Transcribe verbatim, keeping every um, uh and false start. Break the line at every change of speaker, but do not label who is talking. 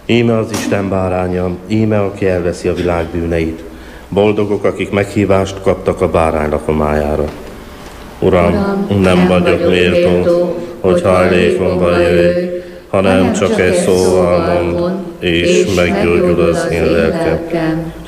Íme az Isten báránya, íme, aki elveszi a világ bűneit. Boldogok, akik meghívást kaptak a bárány lakomájára. Uram, Uram nem, nem vagyok méltó, hogy hajlékomba jöjj, hanem csak egy szóval mond, és meggyógyul az én lelkem.